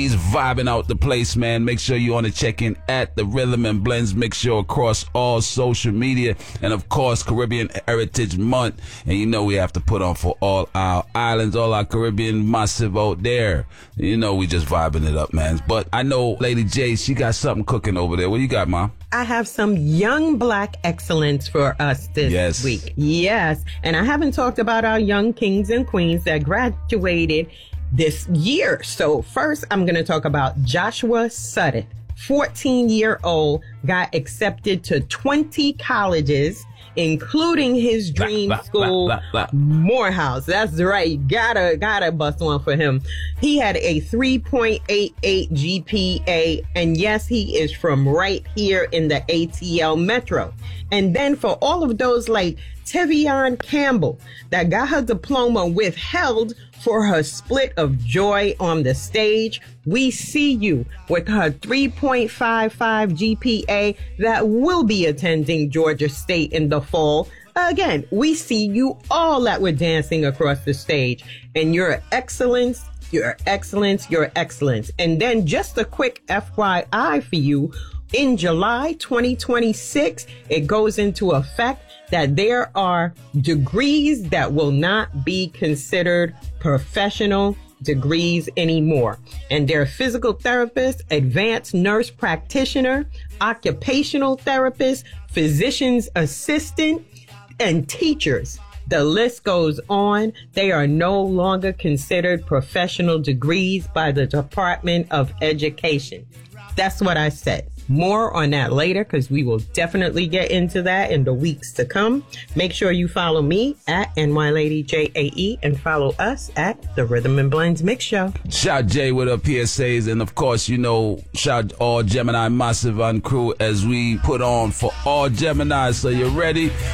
He's vibing out the place, man. Make sure you want to check in at the Rhythm and Blends Mix Show across all social media. And of course, Caribbean Heritage Month. And you know we have to put on for all our islands, all our Caribbean massive out there. You know we just vibing it up, man. But I know Lady J, she got something cooking over there. What you got, Mom? I have some young black excellence for us this week. Yes. And I haven't talked about our young kings and queens that graduated this year. So first, I'm going to talk about Joshua Sutton. 14-year-old got accepted to 20 colleges, including his dream school, Morehouse. That's right. Gotta bust one for him. He had a 3.88 GPA. And yes, he is from right here in the ATL Metro. And then for all of those like Tevion Campbell that got her diploma withheld for her split of joy on the stage, we see you with her 3.55 GPA that will be attending Georgia State in the fall. Again, we see you all that were dancing across the stage, and your excellence, your excellence, your excellence. And then just a quick FYI for you, in July 2026, it goes into effect that there are degrees that will not be considered professional degrees anymore. And they're physical therapist, advanced nurse practitioner, occupational therapist, physician's assistant, and teachers. The list goes on. They are no longer considered professional degrees by the Department of Education. That's what I said. More on that later, because we will definitely get into that in the weeks to come. Make sure you follow me at NYLadyJAE and follow us at the Rhythm and Blends Mix Show. Shout Jay with her PSAs, and of course, you know, shout all Gemini Massive and crew as we put on for all Geminis. So you ready?